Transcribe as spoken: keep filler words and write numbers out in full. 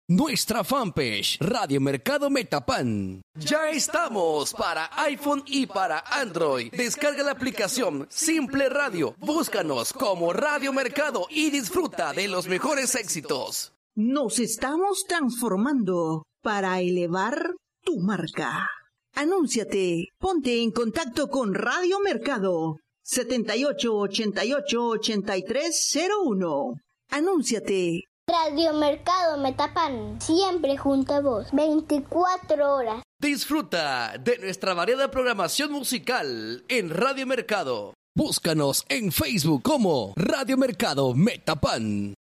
Nuestra fanpage Radio Mercado Metapan. Ya estamos para iPhone y para Android. Descarga la aplicación Simple Radio. Búscanos como Radio Mercado y disfruta de los mejores éxitos. Nos estamos transformando para elevar tu marca. Anúnciate. Ponte en contacto con Radio Mercado. setenta y ocho, ochenta y ocho, ochenta y tres cero uno. Anúnciate. Radio Mercado Metapan, siempre junto a vos, veinticuatro horas. Disfruta de nuestra variada programación musical en Radio Mercado. Búscanos en Facebook como Radio Mercado Metapan.